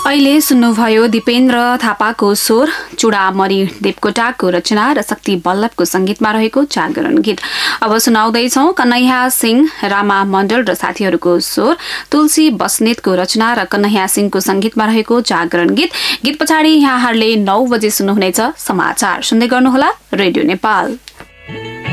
अहिले सुन्नुभयो दिपेन्द्र थापाको स्वर, चुडामणि देवकोटाको रचना र शक्ति बल्लभको संगीतमा रहेको जागरण गीत। अब सुनाउँदैछौ कन्हैया सिंह रामा मण्डल र साथीहरूको स्वर, तुलसी बस्नेतको रचना र कन्हैया सिंहको संगीतमा रहेको जागरण गीत। गीत पछाडि यहाँहरूले 9 बजे सुन्नुहुनेछ समाचार। सुन्दै गर्नुहोला रेडियो नेपाल।